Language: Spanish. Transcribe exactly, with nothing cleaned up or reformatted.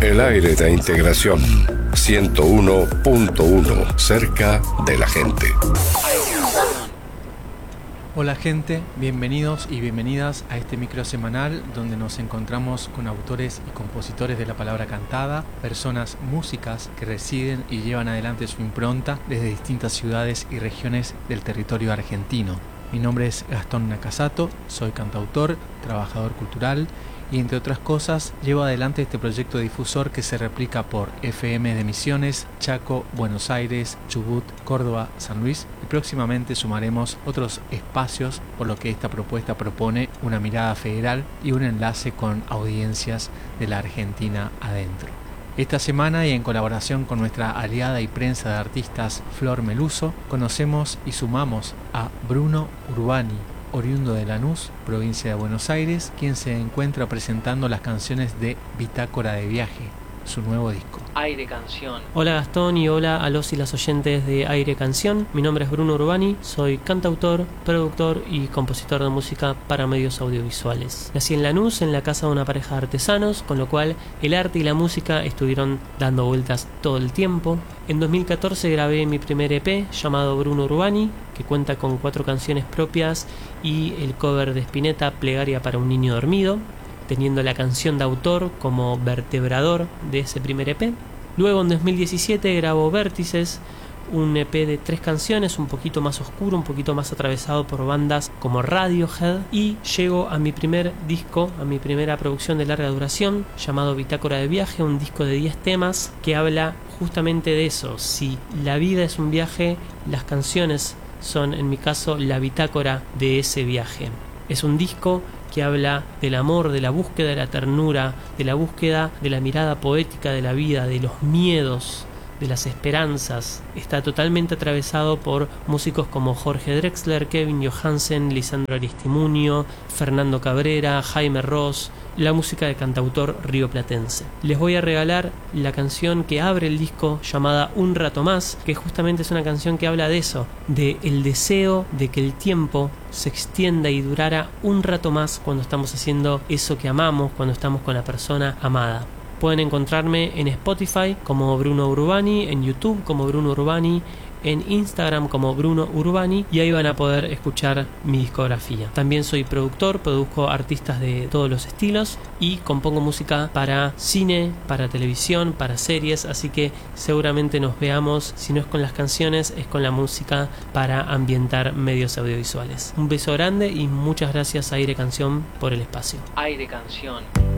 El aire de integración. ciento uno punto uno. Cerca de la gente. Hola gente, bienvenidos y bienvenidas a este micro semanal donde nos encontramos con autores y compositores de la palabra cantada, personas músicas que residen y llevan adelante su impronta desde distintas ciudades y regiones del territorio argentino. Mi nombre es Gastón Nakasato, soy cantautor, trabajador cultural y entre otras cosas llevo adelante este proyecto difusor que se replica por F M de Misiones, Chaco, Buenos Aires, Chubut, Córdoba, San Luis y próximamente sumaremos otros espacios, por lo que esta propuesta propone una mirada federal y un enlace con audiencias de la Argentina adentro. Esta semana y en colaboración con nuestra aliada y prensa de artistas Flor Meluso, conocemos y sumamos a Bruno Urbani, oriundo de Lanús, provincia de Buenos Aires, quien se encuentra presentando las canciones de Bitácora de Viaje, su nuevo disco. Aire Canción. Hola Gastón y hola a los y las oyentes de Aire Canción. Mi nombre es Bruno Urbani, soy cantautor, productor y compositor de música para medios audiovisuales. Nací en Lanús, en la casa de una pareja de artesanos, con lo cual el arte y la música estuvieron dando vueltas todo el tiempo. En dos mil catorce grabé mi primer E P llamado Bruno Urbani, que cuenta con cuatro canciones propias y el cover de Spinetta, Plegaria para un niño dormido, teniendo la canción de autor como vertebrador de ese primer E P. Luego en dos mil diecisiete grabó Vértices, un E P de tres canciones, un poquito más oscuro, un poquito más atravesado por bandas como Radiohead, y llego a mi primer disco, a mi primera producción de larga duración, llamado Bitácora de Viaje, un disco de diez temas que habla justamente de eso. Si la vida es un viaje, las canciones son, en mi caso, la bitácora de ese viaje. Es un disco que habla del amor, de la búsqueda de la ternura, de la búsqueda de la mirada poética de la vida, de los miedos, de las esperanzas. Está totalmente atravesado por músicos como Jorge Drexler, Kevin Johansen, Lisandro Aristimuño, Fernando Cabrera, Jaime Ross, la música de cantautor rioplatense. Les voy a regalar la canción que abre el disco llamada Un Rato Más, que justamente es una canción que habla de eso, de el deseo de que el tiempo se extienda y durara un rato más cuando estamos haciendo eso que amamos, cuando estamos con la persona amada. Pueden encontrarme en Spotify como Bruno Urbani, en YouTube como Bruno Urbani, en Instagram como Bruno Urbani, y ahí van a poder escuchar mi discografía. También soy productor, produzco artistas de todos los estilos y compongo música para cine, para televisión, para series, así que seguramente nos veamos, si no es con las canciones, es con la música para ambientar medios audiovisuales. Un beso grande y muchas gracias a Aire Canción por el espacio. Aire Canción.